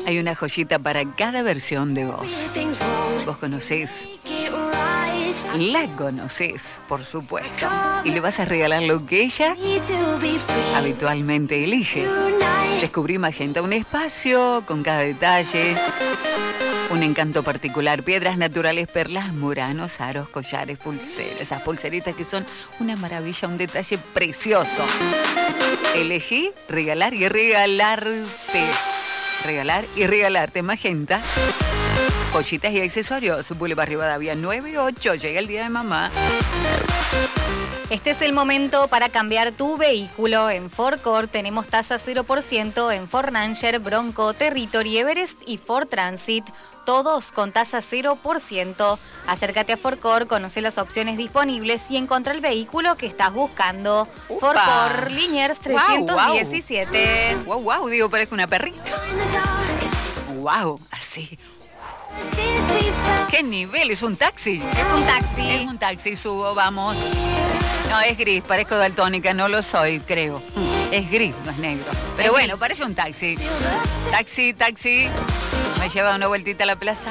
Hay una joyita para cada versión de vos. Vos conocés, la conocés, por supuesto. Y le vas a regalar lo que ella habitualmente elige. Descubrí Magenta, un espacio con cada detalle, un encanto particular, piedras naturales, perlas, muranos, aros, collares, pulseras, esas pulseritas que son una maravilla, un detalle precioso. Elegí regalar y regalarte. Regalar y regalarte Magenta. Joyitas y accesorios, Boulevard Rivadavia 98, llega el día de mamá. Este es el momento para cambiar tu vehículo. En Ford Core tenemos tasa 0% en Ford Ranger, Bronco, Territory, Everest y Ford Transit. Todos con tasa 0%. Acércate a Ford Core, conoce las opciones disponibles y encontrá el vehículo que estás buscando. ¡Upa! Ford Core, Liniers 317. Wow, digo, parezco una perrita. Wow, así. ¿Qué nivel? ¿Es un taxi? Es un taxi. Es un taxi, subo, vamos. No, es gris, parezco daltónica, no lo soy, creo. Es gris, no es negro. Pero bueno, parece un taxi. Taxi. Me lleva una vueltita a la plaza.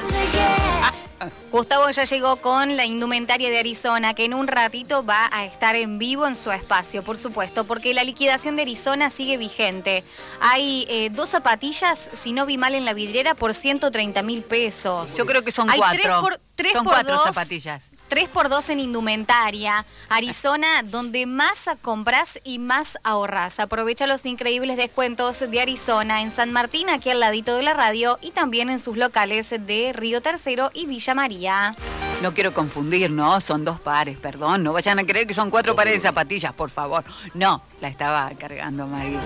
Gustavo ya llegó con la indumentaria de Arizona, que en un ratito va a estar en vivo en su espacio, por supuesto, porque la liquidación de Arizona sigue vigente. Hay 2 zapatillas, si no vi mal en la vidriera, por 130.000 pesos. Yo creo que son Hay 4. Son 4 2, zapatillas. 3x2 en indumentaria. Arizona, donde más compras y más ahorras. Aprovecha los increíbles descuentos de Arizona en San Martín, aquí al ladito de la radio, y también en sus locales de Río Tercero y Villa María. No quiero confundir, ¿no? Son 2 pares, perdón. No vayan a creer que son 4 pares de zapatillas, por favor. No, la estaba cargando Maggie.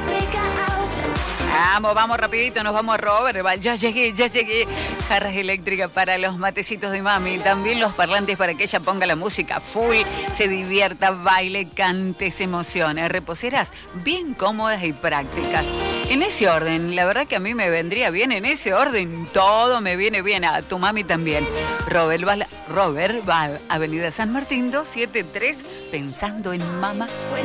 Vamos rapidito, nos vamos a Robert. Ya llegué. Jarras eléctricas para los matecitos de mami. También los parlantes para que ella ponga la música full, se divierta, baile, cante, se emocione. Reposeras bien cómodas y prácticas. En ese orden, la verdad que a mí me vendría bien en ese orden. Todo me viene bien, a tu mami también. Robert Val, Avenida San Martín 273, pensando en mamá.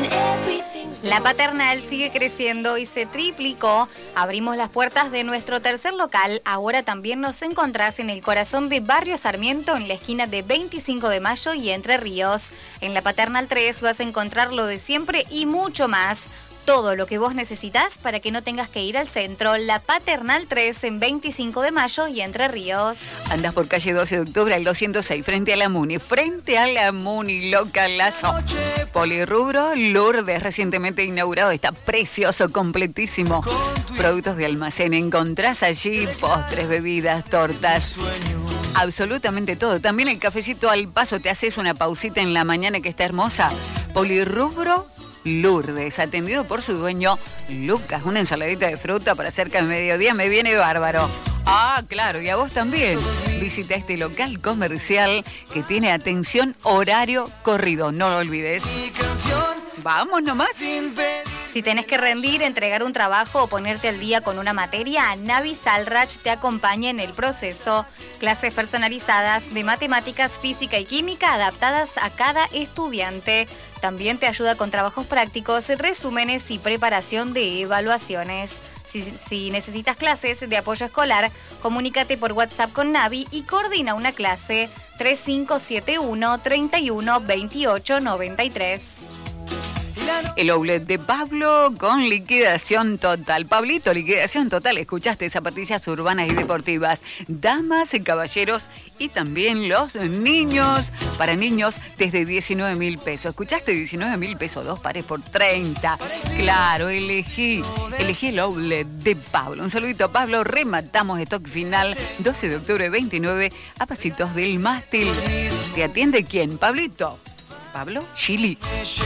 La paternal sigue creciendo y se triplicó. Abrimos las puertas de nuestro tercer local. Ahora también nos encontrás en el corazón de Barrio Sarmiento, en la esquina de 25 de Mayo y Entre Ríos. En la paternal 3 vas a encontrar lo de siempre y mucho más. Todo lo que vos necesitas para que no tengas que ir al centro. La Paternal 3 en 25 de Mayo y Entre Ríos. Andás por calle 12 de octubre al 206, frente a la Muni, localazo. Polirrubro Lourdes, recientemente inaugurado, está precioso, completísimo. Productos de almacén, encontrás allí postres, bebidas, tortas, absolutamente todo. También el cafecito al paso, te haces una pausita en la mañana que está hermosa. Polirrubro Lourdes, atendido por su dueño Lucas. Una ensaladita de fruta para cerca del mediodía me viene bárbaro. Claro, y a vos también. Visita este local comercial que tiene atención horario corrido, no lo olvides. Vamos nomás. Si tenés que rendir, entregar un trabajo o ponerte al día con una materia, Navi Salrach te acompaña en el proceso. Clases personalizadas de matemáticas, física y química adaptadas a cada estudiante. También te ayuda con trabajos prácticos, resúmenes y preparación de evaluaciones. Si necesitas clases de apoyo escolar, comunícate por WhatsApp con Navi y coordina una clase 3571 31 28 93. El outlet de Pablo con liquidación total. Pablito, liquidación total. Escuchaste, zapatillas urbanas y deportivas, damas y caballeros y también los niños. Para niños desde 19.000 pesos. ¿Escuchaste? 19.000 pesos, 2 pares por 30. Claro, elegí el outlet de Pablo. Un saludito a Pablo. Rematamos stock final 12 de octubre 29 a pasitos del mástil. ¿Te atiende quién? Pablito. Pablo Chili.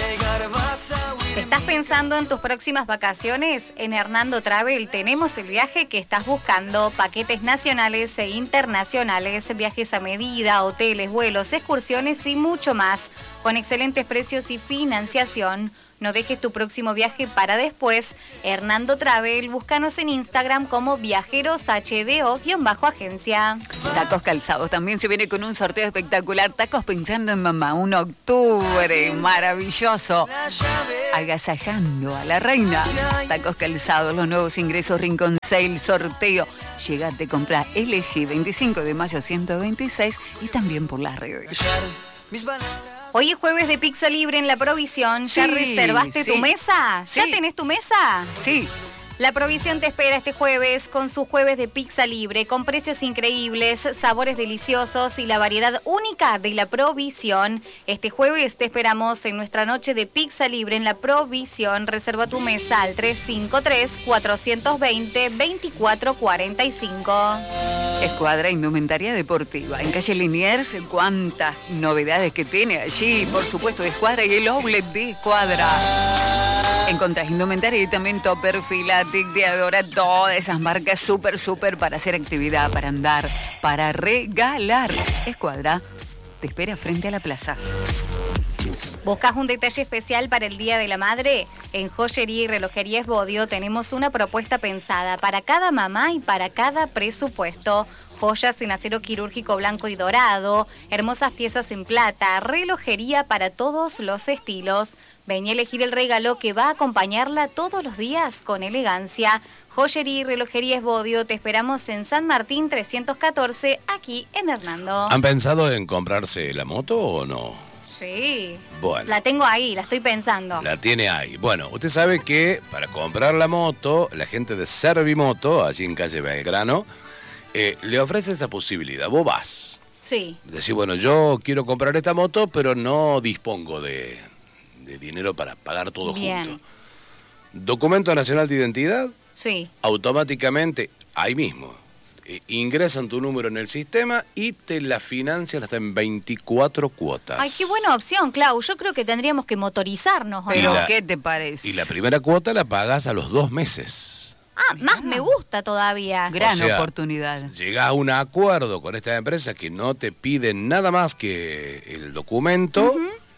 ¿Estás pensando en tus próximas vacaciones? En Hernando Travel tenemos el viaje que estás buscando. Paquetes nacionales e internacionales, viajes a medida, hoteles, vuelos, excursiones y mucho más. Con excelentes precios y financiación. No dejes tu próximo viaje para después. Hernando Travel, búscanos en Instagram como viajeroshdo_agencia. Tacos Calzados también se viene con un sorteo espectacular. Tacos pensando en mamá, un octubre maravilloso. Agasajando a la reina. Tacos Calzados, los nuevos ingresos Rincón Sale, sorteo. Llegate, compra, elegí 25 de mayo 126 y también por las redes. Hoy es jueves de pizza libre en La Provisión. ¿Ya reservaste tu mesa? ¿Ya tenés tu mesa? Sí. La Provisión te espera este jueves con su jueves de pizza libre, con precios increíbles, sabores deliciosos y la variedad única de La Provisión. Este jueves te esperamos en nuestra noche de pizza libre en La Provisión. Reserva tu mesa al 353-420-2445. Escuadra Indumentaria Deportiva. En calle Liniers, cuántas novedades que tiene allí. Por supuesto, de Escuadra y el outlet de Escuadra. Encontrás indumentaria y también topper, Filatic, Diadora, todas esas marcas súper para hacer actividad, para andar, para regalar. Escuadra te espera frente a la plaza. ¿Buscas un detalle especial para el Día de la Madre? En Joyería y Relojería Esbodio tenemos una propuesta pensada para cada mamá y para cada presupuesto. Joyas en acero quirúrgico blanco y dorado, hermosas piezas en plata, relojería para todos los estilos. Ven y elegir el regalo que va a acompañarla todos los días con elegancia. Joyería y Relojería Esbodio, te esperamos en San Martín 314, aquí en Hernando. ¿Han pensado en comprarse la moto o no? Sí. Bueno. La tengo ahí, la estoy pensando. La tiene ahí. Bueno, usted sabe que para comprar la moto, la gente de Servimoto, allí en calle Belgrano, le ofrece esta posibilidad. Vos vas. Sí. Decís, bueno, yo quiero comprar esta moto, pero no dispongo de dinero para pagar todo junto. Documento nacional de identidad. Sí. Automáticamente, ahí mismo, ingresan tu número en el sistema y te la financian hasta en 24 cuotas. Ay, qué buena opción, Clau. Yo creo que tendríamos que motorizarnos. Pero, ¿qué te parece? Y la primera cuota la pagas a los 2 meses. Ah, más me gusta todavía. Gran oportunidad. Llegás a un acuerdo con esta empresa que no te piden nada más que el documento.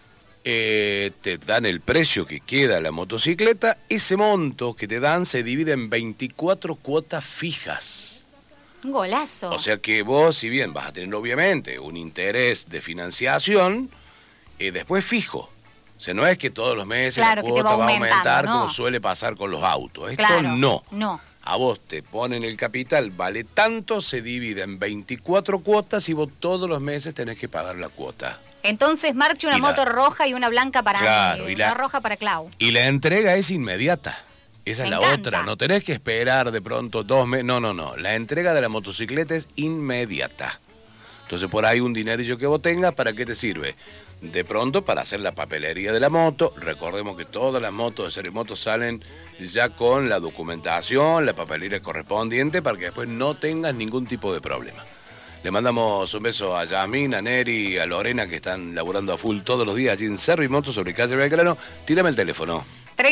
Te dan el precio que queda la motocicleta. Ese monto que te dan se divide en 24 cuotas fijas. Un golazo. O sea que vos, si bien vas a tener obviamente un interés de financiación, después fijo. O sea, no es que todos los meses la cuota va a aumentar, ¿no? Como suele pasar con los autos. Esto no. A vos te ponen el capital, vale tanto, se divide en 24 cuotas y vos todos los meses tenés que pagar la cuota. Entonces marche una moto roja y una blanca para mí, una roja para Clau. Y la entrega es inmediata. Esa es la otra, no tenés que esperar de pronto 2 meses, no. La entrega de la motocicleta es inmediata. Entonces por ahí un dinerillo que vos tengas, ¿para qué te sirve? De pronto para hacer la papelería de la moto. Recordemos que todas las motos de Servimoto salen ya con la documentación, la papelería correspondiente, para que después no tengas ningún tipo de problema. Le mandamos un beso a Yasmín, a Neri, a Lorena, que están laburando a full todos los días allí en Servimoto sobre calle Belgrano. Tírame el teléfono.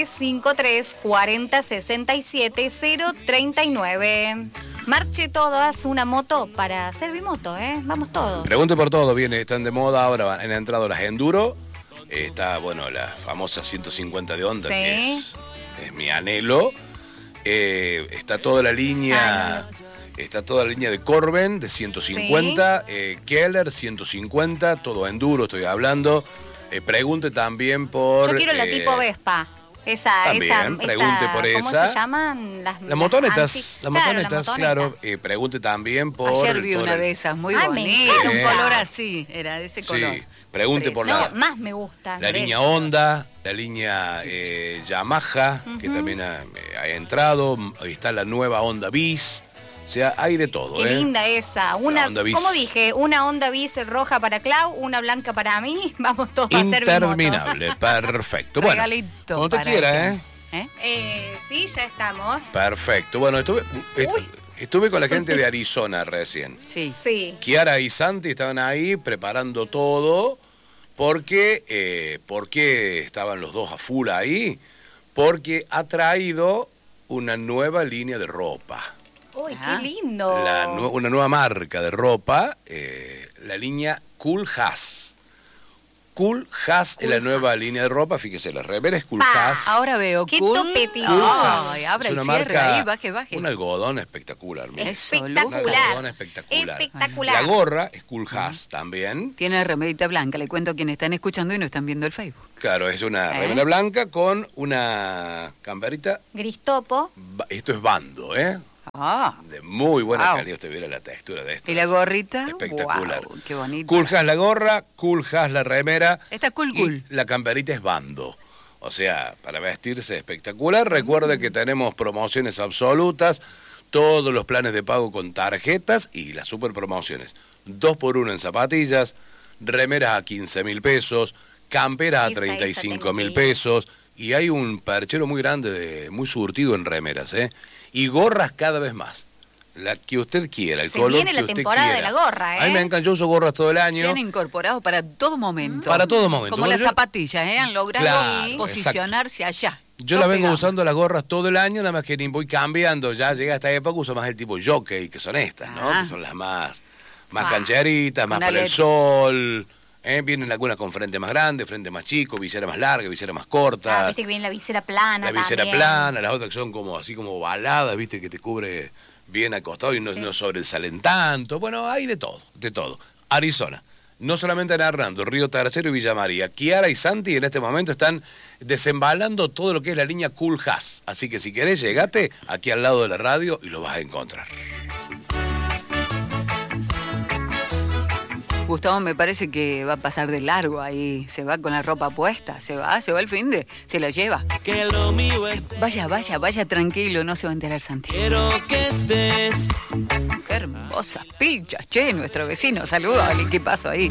353-4067-039. Marche todas una moto para Servimoto, Vamos todos. Pregunte por todo, están de moda ahora, han entrado las Enduro. Está, bueno, la famosa 150 de Honda, que es mi anhelo. Está toda la línea... Está toda la línea de Corben de 150, Keller 150, todo enduro estoy hablando. Pregunte también por... Yo quiero la tipo Vespa. Pregunte por esa. ¿Cómo se llaman? Las motonetas. Las motonetas, claro. Pregunte también por... Ayer vi una de esas, muy bonita. Un color así, era de ese color. Sí, pregunte por más me gusta. La línea Honda, la línea Yamaha, que también ha entrado. Está la nueva Honda Bis. O sea, hay de todo, Qué linda esa. ¿Cómo dije? Una Honda Bis roja para Clau, una blanca para mí. Vamos todos a hacer interminable, perfecto. Bueno, regalito cuando te quiera, sí, ya estamos. Perfecto. Bueno, estuve con la gente de Arizona recién. Sí. Kiara y Santi estaban ahí preparando todo. ¿Por qué estaban los dos a full ahí? Porque ha traído una nueva línea de ropa. ¡Uy, qué lindo! Una nueva marca de ropa, la línea Cool Has. Cool Has es la nueva línea de ropa. Fíjese, la remera es Cool Has. Ahora veo Qué Cool. topetito. Ay, abra Es y una cierre, marca, ahí, baje. un algodón espectacular. mira. Espectacular. Un algodón espectacular. Espectacular. La gorra es Cool Has también. Tiene remerita blanca, le cuento a quienes están escuchando y no están viendo el Facebook. Claro, es una remera blanca con una camperita. Gris topo. Esto es bando, ¿eh? Ah, De muy buena Wow. calidad. Usted viera la textura de esto. ¿y la gorrita? Espectacular. Wow, qué bonita. Cool Has la gorra, Cool Has la remera. Está cool. Y la camperita es bando. O sea, para vestirse espectacular. Recuerde que tenemos promociones absolutas, todos los planes de pago con tarjetas y las super promociones. 2x1 en zapatillas, remeras a 15.000 pesos, camperas a Esa 35.000 tengo pesos. Y hay un perchero muy grande, muy surtido en remeras, ¿eh? Y gorras cada vez más. La que usted quiera, el Se color viene que la usted temporada quiera. de la gorra, ¿eh? A mí me encanta, yo uso gorras todo el Se año. han incorporado para todo momento. Para todo momento. Como Bueno, las yo- zapatillas, han logrado Claro, posicionarse allá. Yo Todo la vengo pegado. usando las gorras todo el año, nada más que ni voy cambiando. Ya llega esta época, uso más el tipo jockey, que son estas, ¿no? Ah. Que son las más cancheritas, más Una para el letra. sol. Vienen algunas con frente más grande, frente más chico, visera más larga, visera más corta. Ah, viste que viene la visera plana. La visera también. plana, las otras que son como así como baladas, viste, que te cubre bien acostado y no sobresalen tanto. Bueno, hay de todo, de todo. Arizona. No solamente en Hernando, Río Tercero y Villa María. Kiara y Santi en este momento están desembalando todo lo que es la línea Cool Has. Así que si querés, llegate aquí al lado de la radio y lo vas a encontrar. Gustavo me parece que va a pasar de largo ahí. Se va con la ropa puesta. Se va el finde. Se la lleva. Que lo mío es Vaya tranquilo. No se va a enterar Santi. quiero que estés. Qué hermosas pilchas. Che, nuestro vecino. Saludos. ¿Qué pasó ahí?